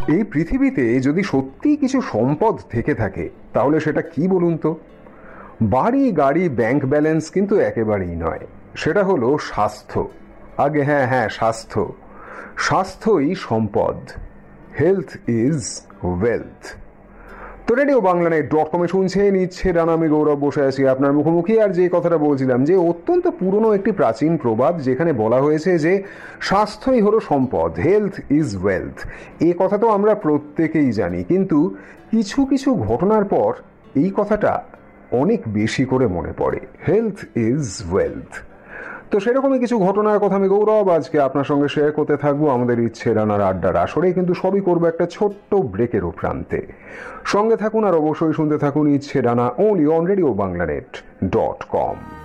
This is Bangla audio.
এই পৃথিবীতে যদি সত্যিই কিছু সম্পদ থেকে থাকে তাহলে সেটা কি বলুন তো? বাড়ি, গাড়ি, ব্যাংক ব্যালেন্স কিন্তু একেবারেই নয়। সেটা হলো স্বাস্থ্য। আগে হ্যাঁ, স্বাস্থ্য। স্বাস্থ্যই সম্পদ। Health is wealth. তো রেডিও বাংলানেট.com শুনছেন ইচ্ছে ডানা, আমি গৌরব বসে আছি আপনার মুখোমুখি। আর যে কথাটা বলছিলাম, যে অত্যন্ত পুরনো একটি প্রাচীন প্রবাদ যেখানে বলা হয়েছে যে স্বাস্থ্যই হলো সম্পদ, হেলথ ইজ ওয়েলথ। এ কথা তো আমরা প্রত্যেকেই জানি, কিন্তু কিছু কিছু ঘটনার পর এই কথাটা অনেক বেশি করে মনে পড়ে। Health is wealth. তো সেরকমই কিছু ঘটনার কথা আমি গৌরব আজকে আপনার সঙ্গে শেয়ার করতে থাকবো আমাদের ইচ্ছে রানার আড্ডার আসরে, কিন্তু সবই করবো একটা ছোট্ট ব্রেকেরও প্রান্তে। সঙ্গে থাকুন আর অবশ্যই শুনতে থাকুন ইচ্ছে Rana, only on Radio Banglanet.com।